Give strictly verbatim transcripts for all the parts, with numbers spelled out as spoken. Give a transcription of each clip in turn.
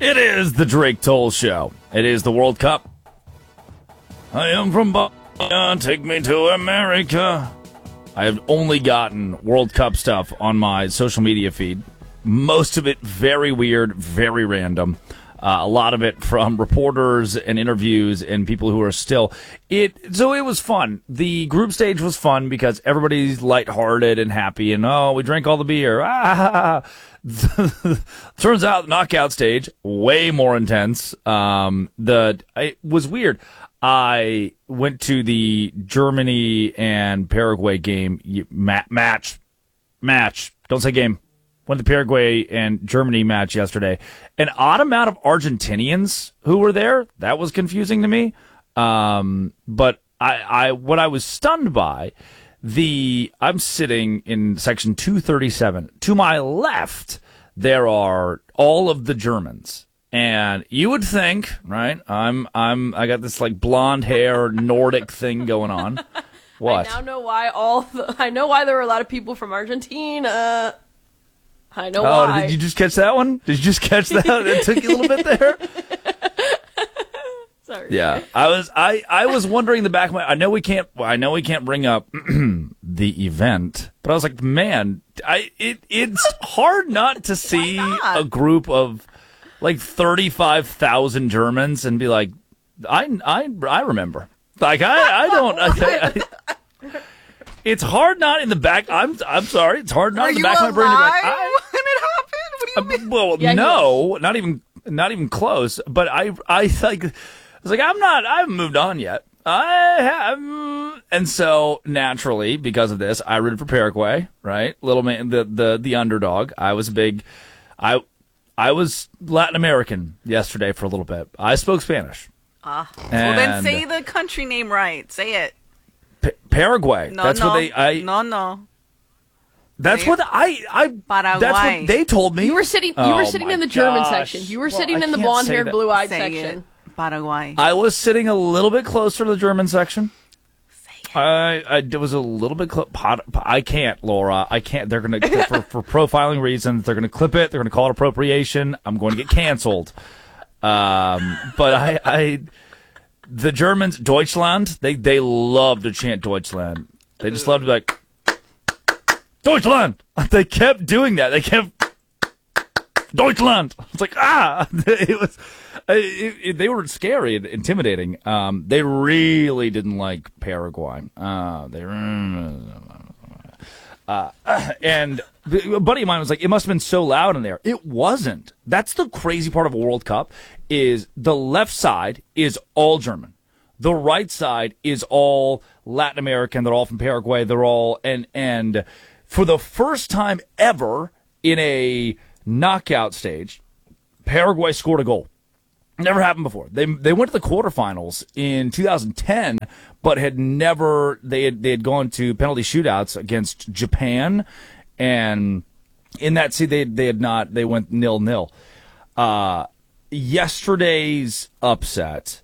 It is the Drake Toll Show. It is the World Cup. I am from Bosnia. Take me to America. I have only gotten World Cup stuff on my social media feed. Most of it very weird, very random. Uh, a lot of it from reporters and interviews and people who are still it. So it was fun. The group stage was fun because everybody's lighthearted and happy, and oh, we drank all the beer. Ah! Turns out the knockout stage way more intense. Um, the it was weird. I went to the Germany and Paraguay game ma- match match. Don't say game. Went to the Paraguay and Germany match yesterday. An odd amount of Argentinians who were there. That was confusing to me. Um, but I, I, what I was stunned by, the I'm sitting in section two thirty-seven. To my left, there are all of the Germans. And you would think, right? I'm, I'm, I got this like blonde hair Nordic thing going on. What? I now know why all. The, I know why there were a lot of people from Argentina. I know oh, why. Did you just catch that one? Did you just catch that? It took you a little bit there. Sorry. Yeah, I was. I, I was wondering in the back of my. I know we can't. I know we can't bring up the event, but I was like, man, I. It. It's hard not to see not? a group of like thirty-five thousand Germans and be like, I. I. I remember. Like I. I don't. I, I, It's hard not in the back. I'm I'm sorry. It's hard not Are in the you back of my brain. To be like, alive I, when it happened? What do you mean? uh, well, Yeah, no, not even not even close. But I I like I was like I'm not. I haven't moved on yet. I have, and so naturally because of this, I rooted for Paraguay. Right, little man, the the the underdog. I was a big. I I was Latin American yesterday for a little bit. I spoke Spanish. Ah, well then say the country name right. Say it. P- Paraguay. No, that's no, what they. I. no, no. That's Say what I. I. Paraguay. That's what they told me. You were sitting. You Oh, were sitting my in the German gosh. section. You were Well, sitting I in the can't blonde say haired, that. blue eyed Say section. it. Paraguay. I was sitting a little bit closer to the German section. Say it. I, I it was a little bit. Cl- pot, pot, I can't, Laura. I can't. They're gonna for, for profiling reasons. They're gonna clip it. They're gonna call it appropriation. I'm going to get canceled. Um, but I, I, the Germans, Deutschland. They they love to chant Deutschland. They just love to be like Deutschland. They kept doing that. They kept Deutschland. It's like ah. It was. It, it, they were scary and intimidating. Um, they really didn't like Paraguay. Uh, they uh, and a buddy of mine was like, it must have been so loud in there. It wasn't. That's the crazy part of a World Cup is the left side is all German. The right side is all Latin American. They're all from Paraguay. They're all and and for the first time ever in a knockout stage, Paraguay scored a goal. Never happened before. They they went to the quarterfinals in two thousand ten, but had never they had they had gone to penalty shootouts against Japan, and in that see they they had not they went nil nil. Uh, yesterday's upset.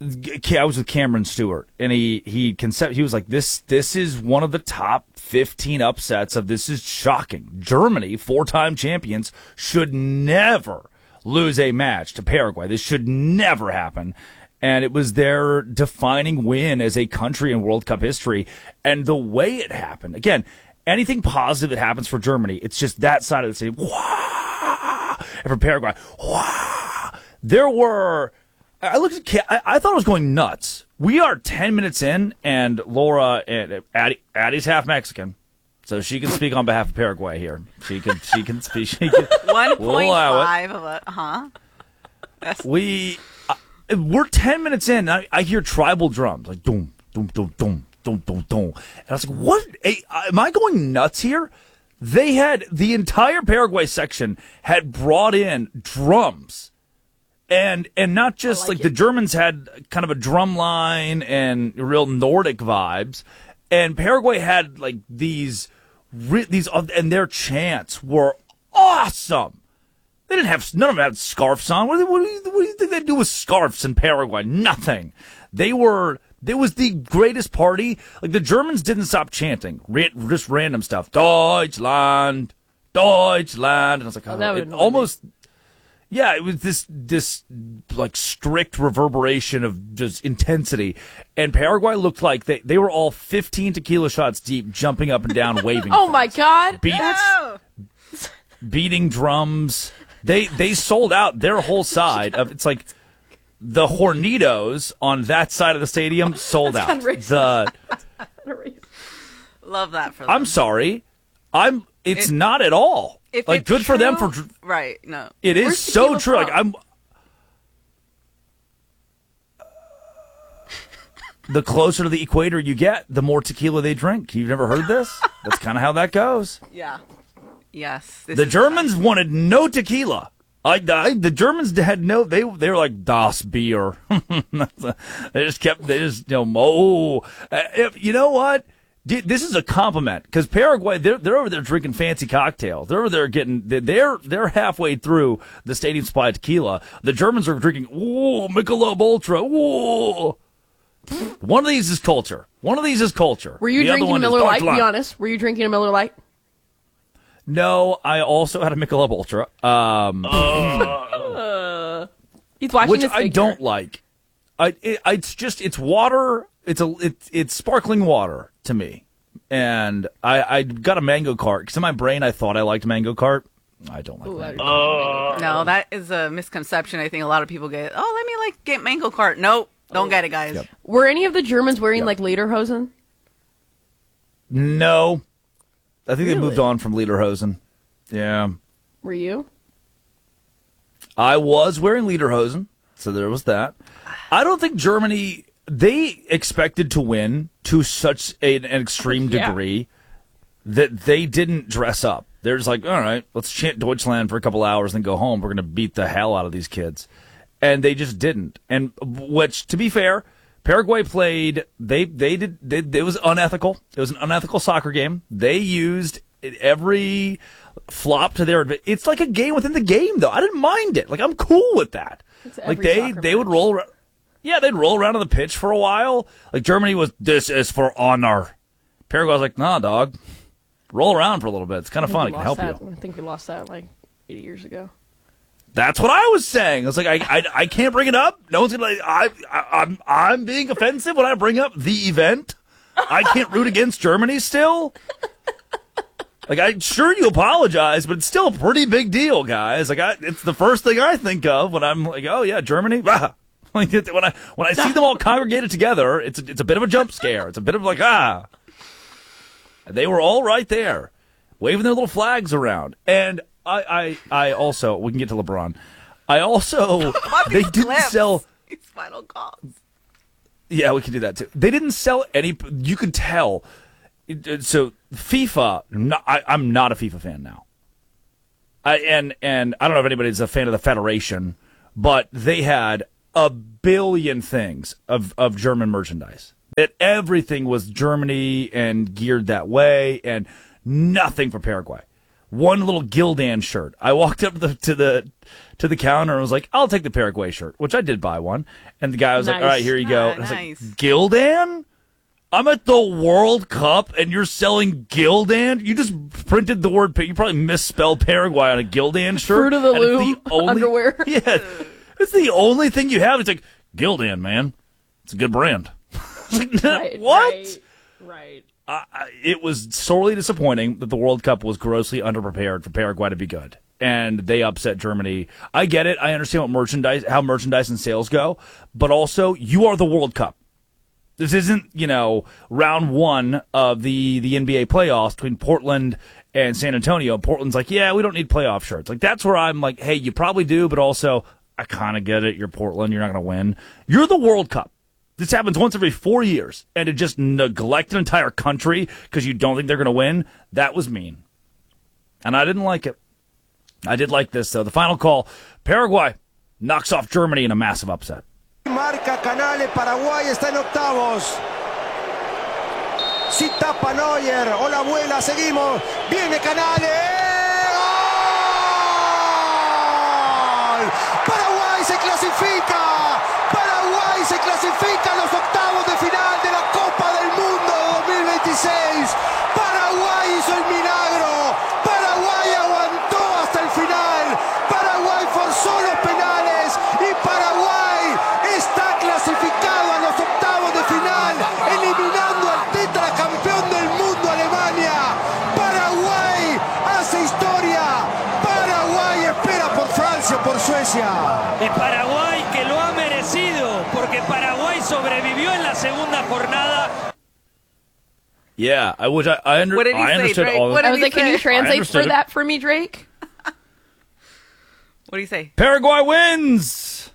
I was with Cameron Stewart, and he he concept he was like this this is one of the top fifteen upsets of this is shocking. Germany, four-time champions, should never lose a match to Paraguay. This should never happen. And it was their defining win as a country in World Cup history. And the way it happened, again, anything positive that happens for Germany, it's just that side of the city. Wah! And for Paraguay, wah! There were, I looked at, I, I thought it was going nuts. We are ten minutes in, and Laura, and Addie, Addie's half Mexican. So she can speak on behalf of Paraguay here. She can, she can speak. She can, One we'll point allow it. five of it, huh? That's We, uh, we're ten minutes in. And I, I hear tribal drums like doom, doom, doom, doom, doom, doom, doom. And I was like, "What? Hey, am I going nuts here?" They had the entire Paraguay section had brought in drums, and and not just like like it. the Germans had kind of a drum line and real Nordic vibes, and Paraguay had like these. These and their chants were awesome. They didn't have none of them had scarves on. What do, what do, you, what do you think they do with scarves in Paraguay? Nothing. They were. It was the greatest party. Like the Germans didn't stop chanting, just random stuff. Deutschland, Deutschland. And I was like, oh, Oh, that would it annoy almost. Yeah, it was this this like strict reverberation of just intensity, and Paraguay looked like they, they were all fifteen tequila shots deep, jumping up and down, waving. Oh my God! Beats, No. beating drums. They they sold out their whole side of it's like the Hornitos on that side of the stadium sold That's out. kinda The Love that for them. I'm sorry, I'm. It's It- not at all. If Like it's good for them for. true- right. No. It is Where's so tequila true. Like from? I'm. The closer to the equator you get, the more tequila they drink. You've never heard this? That's kind of how that goes. Yeah. Yes. This The is- Germans wanted no tequila. I, I the Germans had no. They they were like das Bier. They just kept. They just you know. Oh, uh, if, you know what? D- This is a compliment because Paraguay. They're they're over there drinking fancy cocktails. They're over there getting. They're they're halfway through the stadium supply of tequila. The Germans are drinking. Whoa, Michelob Ultra. Whoa. One of these is culture. One of these is culture. Were you The other drinking one is Miller Dark Lite? Be Lime. honest. Were you drinking a Miller Lite? No, I also had a Michelob Ultra. Um. He's watching which his I figure. don't like. I it, it's just it's water. It's a it's it's sparkling water to me, and I I got a mango cart because in my brain I thought I liked mango cart. I don't like Ooh, mango. I- No, that is a misconception. I think a lot of people get. Oh, let me like get mango cart. Nope, don't get it, guys. Yep. Were any of the Germans wearing Yep. like lederhosen? No, I think they Really? moved on from lederhosen. Yeah, Were you? I was wearing lederhosen, so there was that. I don't think Germany. They expected to win to such a, an extreme Yeah. degree that they didn't dress up. They're just like, all right, let's chant Deutschland for a couple hours and go home. We're going to beat the hell out of these kids. And they just didn't. And which, to be fair, Paraguay played, they, they did, they, it was unethical. It was an unethical soccer game. They used every flop to their advantage. It's like a game within the game, though. I didn't mind it. Like, I'm cool with that. It's Like, every they, soccer they would match. roll around. Yeah, they'd roll around on the pitch for a while. Like, Germany was, this is for honor. Paraguay was like, nah, dog. Roll around for a little bit. It's kind of I fun. think It we can help lost you. that. I think we lost that like eighty years ago. That's what I was saying. It's like I, I, I can't bring it up. No one's gonna. Like, I, I, I'm, I'm being offensive when I bring up the event. I can't root against Germany still. Like, I'm sure you apologize, but it's still a pretty big deal, guys. Like, I, it's the first thing I think of when I'm like, oh yeah, Germany. Ah. Like it- when I when I see them all congregated together, it's a, it's a bit of a jump scare. It's a bit of like ah. They were all right there, waving their little flags around. And I, I, I also, we can get to LeBron. I also, they didn't Clips. sell, These final calls. yeah, we can do that too. They didn't sell any, you could tell. It- it- So FIFA, no, I, I'm not a FIFA fan now. I, and, and I don't know if anybody's a fan of the Federation, but they had a billion things of, of German merchandise. That everything was Germany and geared that way, and nothing for Paraguay. One little Gildan shirt. I walked up to the to the to the counter and was like, "I'll take the Paraguay shirt," which I did buy one. And the guy was like, Nice. "All right, here you go." Ah, And I was nice. like, "Gildan? I'm at the World Cup and you're selling Gildan? You just printed the word. You probably misspelled Paraguay on a Gildan shirt. Fruit of the and it's Loom only- underwear. Yeah, it's the only thing you have. It's like Gildan, man. It's a good brand." Right, What? Right. right. Uh, it was sorely disappointing that the World Cup was grossly underprepared for Paraguay to be good, and they upset Germany. I get it. I understand what merchandise, how merchandise and sales go, but also you are the World Cup. This isn't, you know, round one of the the N B A playoffs between Portland and San Antonio. Portland's like, yeah, we don't need playoff shirts. Like that's where I'm like, hey, you probably do, but also I kind of get it. You're Portland. You're not going to win. You're the World Cup. This happens once every four years, and to just neglect an entire country because you don't think they're going to win, that was mean. And I didn't like it. I did like this, though. The final call, Paraguay knocks off Germany in a massive upset. Marca Canales, Paraguay está en octavos. Si tapa Neuer, o la vuela, seguimos. Viene Canales. ¡Gol! Paraguay se clasifica. Paraguay se clasifica a los octavos de final de la Copa del Mundo dos mil veintiséis. Paraguay hizo el milagro. Paraguay aguantó hasta el final. Paraguay forzó silencio por Suecia. Es Paraguay que lo ha merecido, porque Paraguay sobrevivió en la segunda jornada. Yeah, I wish I, I, under, What did he I say, understood Drake? all What I of was did like, he can you say? translate understood for it. that for me, Drake? What do you say? Paraguay wins.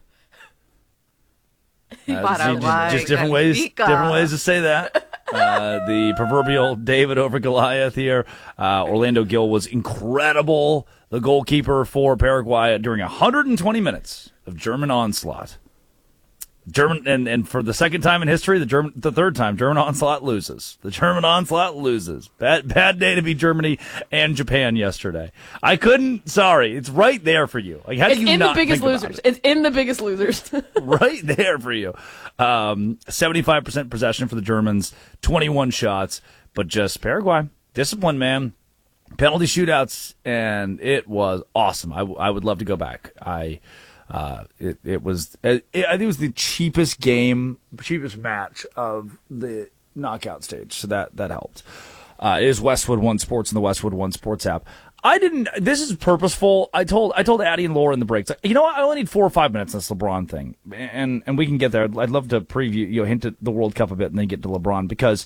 Uh, see, Paraguay, just, just different ways, Benfica. different ways to say that. Uh, the proverbial David over Goliath here. Uh, Orlando Gill was incredible. The goalkeeper for Paraguay during one hundred twenty minutes of German onslaught. German and, and for the second time in history, the German the third time, German onslaught loses. The German onslaught loses. Bad bad day to be Germany and Japan yesterday. I couldn't. Sorry, it's right there for you. Like, how It's do you in the not biggest think about losers. it? It's in the biggest losers. Right there for you. Um, seventy-five percent possession for the Germans, twenty-one shots, but just Paraguay. Discipline, man. Penalty shootouts, and it was awesome. I, I would love to go back. I, uh, it, it was, it, I think it was the cheapest game, cheapest match of the knockout stage. So that, that helped. Uh, it is Westwood One Sports and the Westwood One Sports app. I didn't, this is purposeful. I told, I told Addie and Laura in the breaks, you know what? I only need four or five minutes on this LeBron thing. And, and we can get there. I'd, I'd love to preview, you know, hint at the World Cup a bit and then get to LeBron because,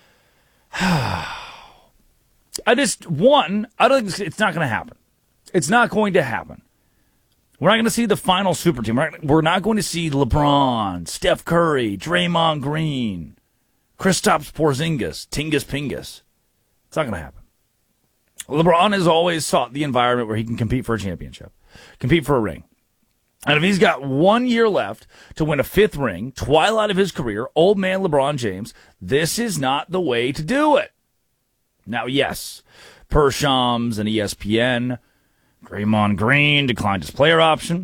I just, one, I don't think it's not going to happen. It's not going to happen. We're not going to see the final super team. We're not, we're not going to see LeBron, Steph Curry, Draymond Green, Kristaps Porzingis, Tingus Pingus. It's not going to happen. LeBron has always sought the environment where he can compete for a championship, compete for a ring. And if he's got one year left to win a fifth ring, twilight of his career, old man LeBron James, this is not the way to do it. Now, yes, per Shams and E S P N, Draymond Green declined his player option.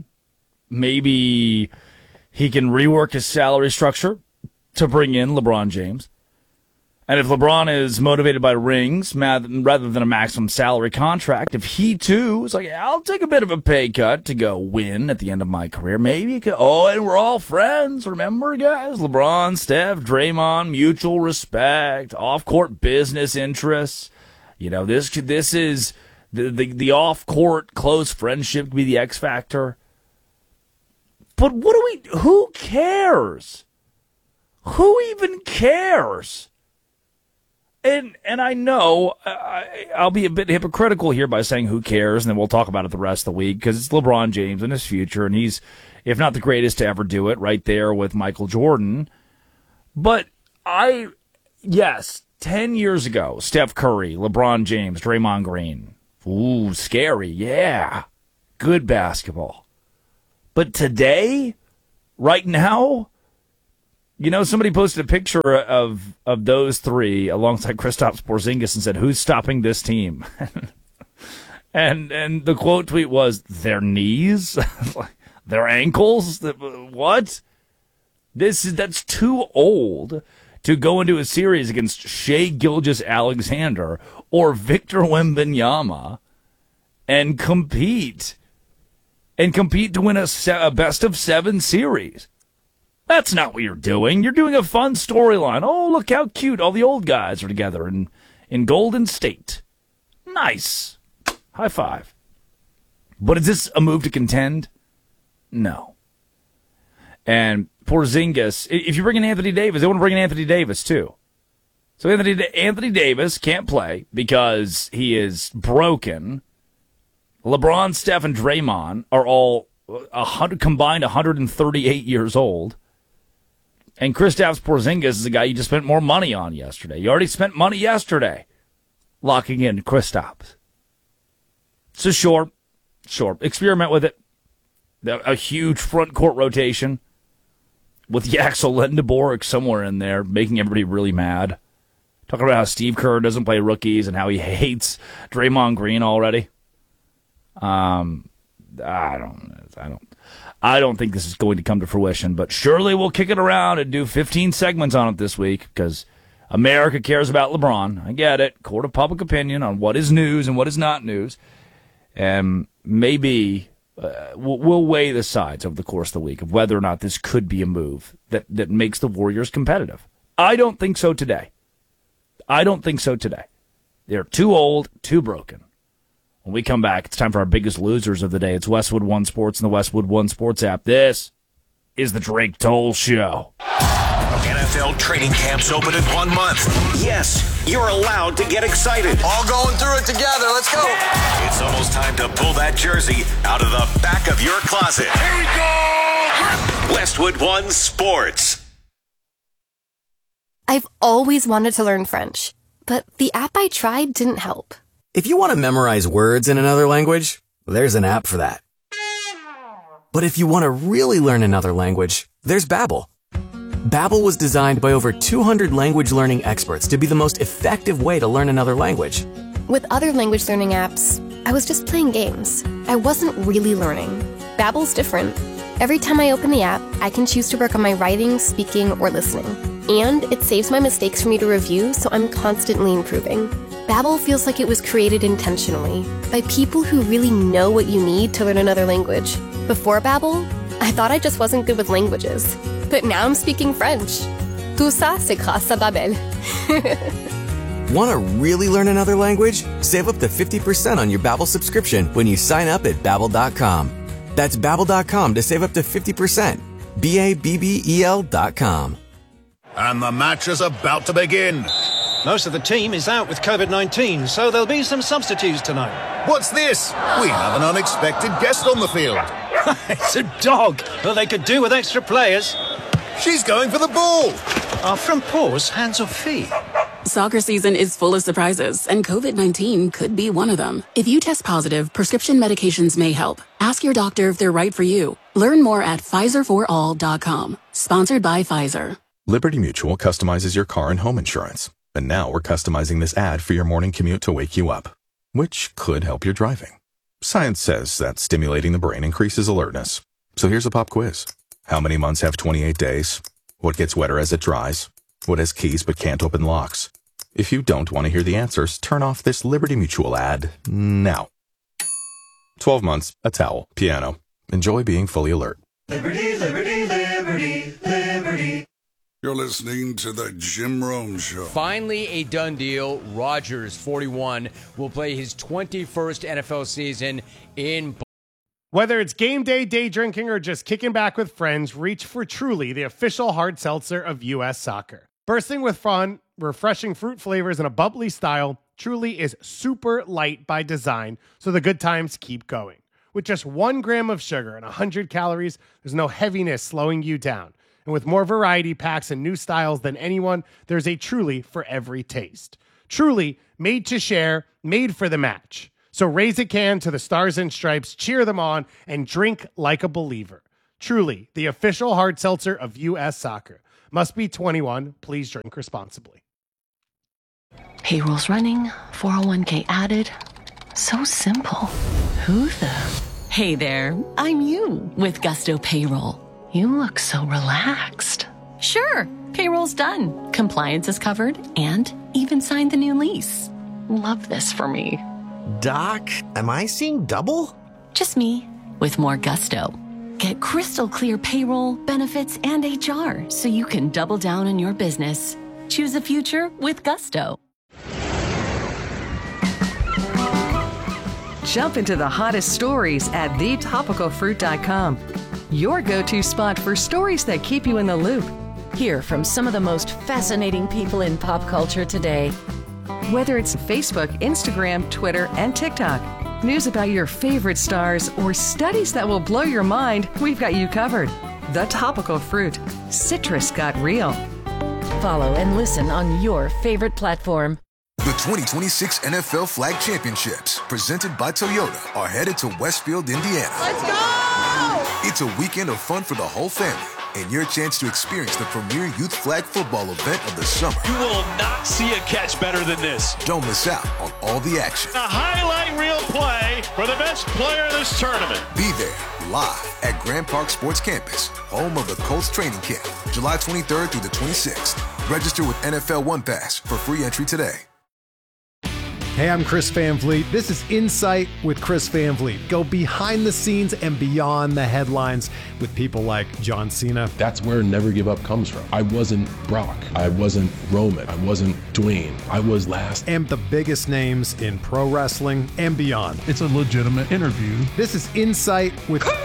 Maybe he can rework his salary structure to bring in LeBron James. And if LeBron is motivated by rings rather than a maximum salary contract, if he too is like, I'll take a bit of a pay cut to go win at the end of my career, maybe he could, oh, and we're all friends. Remember, guys? LeBron, Steph, Draymond, mutual respect, off-court business interests. You know, this this is the, the, the off-court close friendship could be the X factor. But what do we, who cares? Who even cares? And and I know I, I'll be a bit hypocritical here by saying who cares, and then we'll talk about it the rest of the week because it's LeBron James and his future, and he's, if not the greatest to ever do it, right there with Michael Jordan. But I, yes, ten years ago, Steph Curry, LeBron James, Draymond Green. Ooh, scary, yeah. Good basketball. But today, right now, you know, somebody posted a picture of of those three alongside Kristaps Porzingis and said, "Who's stopping this team?" and and the quote tweet was, "Their knees, their ankles. What? This is that's too old to go into a series against Shai Gilgeous-Alexander or Victor Wembanyama and compete and compete to win a, se- a best of seven series." That's not what you're doing. You're doing a fun storyline. Oh, look how cute. All the old guys are together in, in Golden State. Nice. High five. But is this a move to contend? No. And Porzingis, if you bring in Anthony Davis, they want to bring in Anthony Davis too. So Anthony Anthony Davis can't play because he is broken. LeBron, Steph, and Draymond are all a hundred, combined one hundred thirty-eight years old. And Kristaps Porzingis is the guy you just spent more money on yesterday. You already spent money yesterday locking in Kristaps. So sure, sure, experiment with it. A huge front court rotation with Yaxel Lendeborg somewhere in there, making everybody really mad. Talking about how Steve Kerr doesn't play rookies and how he hates Draymond Green already. Um, I don't, I don't. I don't think this is going to come to fruition, but surely we'll kick it around and do fifteen segments on it this week because America cares about LeBron. I get it. Court of public opinion on what is news and what is not news. And maybe uh, we'll, we'll weigh the sides over the course of the week of whether or not this could be a move that, that makes the Warriors competitive. I don't think so today. I don't think so today. They're too old, too broken. When we come back, it's time for our biggest losers of the day. It's Westwood One Sports and the Westwood One Sports app. This is the Drake Toll Show. N F L training camps open in one month. Yes, you're allowed to get excited. All going through it together. Let's go. It's almost time to pull that jersey out of the back of your closet. Here we go! Westwood One Sports. I've always wanted to learn French, but the app I tried didn't help. If you want to memorize words in another language, there's an app for that. But if you want to really learn another language, there's Babbel. Babbel was designed by over two hundred language learning experts to be the most effective way to learn another language. With other language learning apps, I was just playing games. I wasn't really learning. Babbel's different. Every time I open the app, I can choose to work on my writing, speaking, or listening. And it saves my mistakes for me to review, so I'm constantly improving. Babbel feels like it was created intentionally by people who really know what you need to learn another language. Before Babbel, I thought I just wasn't good with languages. But now I'm speaking French. Tout ça, c'est grâce à Babbel. Want to really learn another language? Save up to fifty percent on your Babbel subscription when you sign up at Babbel dot com. That's Babbel dot com to save up to fifty percent. B A B B E L dot com. And the match is about to begin. Most of the team is out with COVID nineteen, so there'll be some substitutes tonight. What's this? We have an unexpected guest on the field. It's a dog. Well, they could do with extra players. She's going for the ball. Are front paws hands or feet? Soccer season is full of surprises, and COVID nineteen could be one of them. If you test positive, prescription medications may help. Ask your doctor if they're right for you. Learn more at Pfizer for all dot com. Sponsored by Pfizer. Liberty Mutual customizes your car and home insurance. And now we're customizing this ad for your morning commute to wake you up, which could help your driving. Science says that stimulating the brain increases alertness. So here's a pop quiz. How many months have twenty-eight days? What gets wetter as it dries? What has keys but can't open locks? If you don't want to hear the answers, turn off this Liberty Mutual ad now. twelve months, a towel, piano. Enjoy being fully alert. Liberty, liberty, liberty, liberty. You're listening to the Jim Rome Show. Finally a done deal. Rodgers, forty-one, will play his twenty-first N F L season in. Whether it's game day, day drinking, or just kicking back with friends, reach for Truly, the official hard seltzer of U S Soccer. Bursting with fun, refreshing fruit flavors, and a bubbly style, Truly is super light by design, so the good times keep going. With just one gram of sugar and one hundred calories, there's no heaviness slowing you down. And with more variety packs and new styles than anyone, there's a Truly for every taste. Truly, made to share, made for the match. So raise a can to the Stars and Stripes, cheer them on, and drink like a believer. Truly, the official hard seltzer of U S Soccer. Must be twenty-one. Please drink responsibly. Payroll's running, four oh one k added. So simple. Who the? Hey there, I'm you with Gusto Payroll. You look so relaxed. Sure, payroll's done. Compliance is covered and even signed the new lease. Love this for me. Doc, am I seeing double? Just me with more gusto. Get crystal clear payroll, benefits, and H R so you can double down on your business. Choose a future with Gusto. Jump into the hottest stories at the topical fruit dot com. Your go-to spot for stories that keep you in the loop. Hear from some of the most fascinating people in pop culture today. Whether it's Facebook, Instagram, Twitter, and TikTok, news about your favorite stars, or studies that will blow your mind, we've got you covered. The Topical Fruit. Citrus got real. Follow and listen on your favorite platform. The twenty twenty-six N F L Flag Championships, presented by Toyota, are headed to Westfield, Indiana. Let's go! It's a weekend of fun for the whole family, and your chance to experience the premier youth flag football event of the summer. You will not see a catch better than this. Don't miss out on all the action. A highlight reel play for the best player of this tournament. Be there, live at Grand Park Sports Campus, home of the Colts training camp, July twenty-third through the twenty-sixth. Register with N F L One Pass for free entry today. Hey, I'm Chris Van Vliet. This is Insight with Chris Van Vliet. Go behind the scenes and beyond the headlines with people like John Cena. That's where Never Give Up comes from. I wasn't Brock. I wasn't Roman. I wasn't Dwayne. I was last. And the biggest names in pro wrestling and beyond. It's a legitimate interview. This is Insight with Chris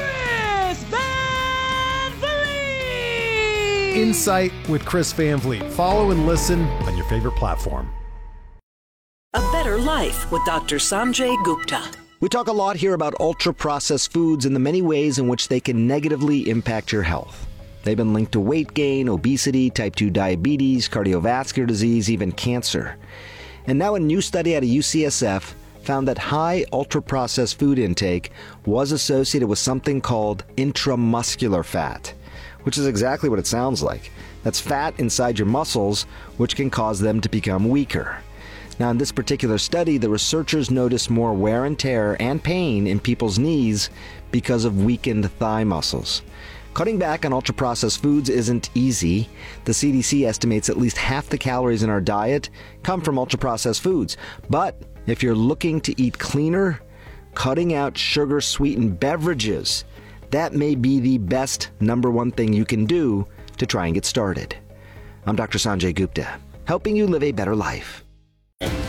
Van Vliet! Insight with Chris Van Vliet. Follow and listen on your favorite platform. A Better Life with Doctor Sanjay Gupta. We talk a lot here about ultra-processed foods and the many ways in which they can negatively impact your health. They've been linked to weight gain, obesity, type two diabetes, cardiovascular disease, even cancer. And now a new study out of U C S F found that high ultra-processed food intake was associated with something called intramuscular fat, which is exactly what it sounds like. That's fat inside your muscles, which can cause them to become weaker. Now, in this particular study, the researchers noticed more wear and tear and pain in people's knees because of weakened thigh muscles. Cutting back on ultra-processed foods isn't easy. The C D C estimates at least half the calories in our diet come from ultra-processed foods. But if you're looking to eat cleaner, cutting out sugar-sweetened beverages, that may be the best number one thing you can do to try and get started. I'm Doctor Sanjay Gupta, helping you live a better life.